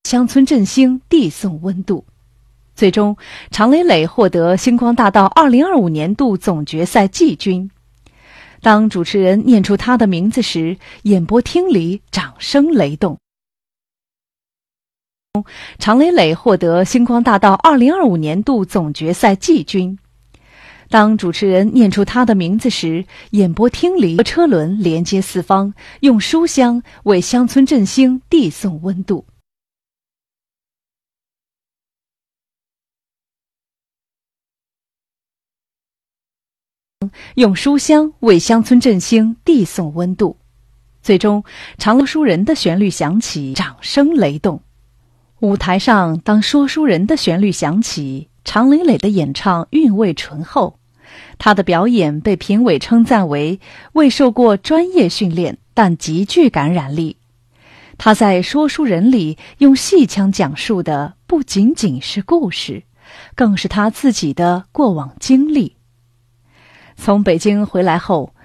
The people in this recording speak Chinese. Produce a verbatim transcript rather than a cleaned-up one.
乡村振兴递送温度。最终，常磊磊获得星光大道二零二五年度总决赛季军。当主持人念出他的名字时，演播厅里掌声雷动。常磊磊获得星光大道二零二五年度总决赛季军。当主持人念出他的名字时，演播厅里车轮连接四方，用书香为乡村振兴递送温度。用书香为乡村振兴递送温度。最终，常说书人的旋律响起，掌声雷动。舞台上，当说书人的旋律响起，常磊磊的演唱韵味醇厚。他的表演被评委称赞为未受过专业训练，但极具感染力。他在说书人里用戏腔讲述的不仅仅是故事，更是他自己的过往经历。从北京回来后，